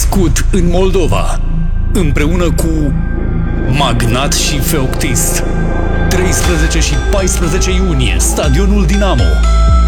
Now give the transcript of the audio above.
născut în Moldova, împreună cu Magnat și Feoptist. 13 și 14 iunie, Stadionul Dinamo.